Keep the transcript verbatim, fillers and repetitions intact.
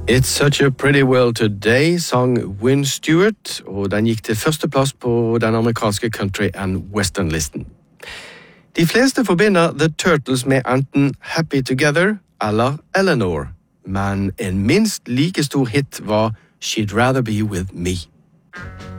It's Such a Pretty World Today, sang Wynn Stewart, og den gikk til førsteplass på den amerikanske country- and western-listen. De fleste forbinder The Turtles med enten Happy Together eller Eleanor, men en minst like stor hit var She'd Rather Be With Me.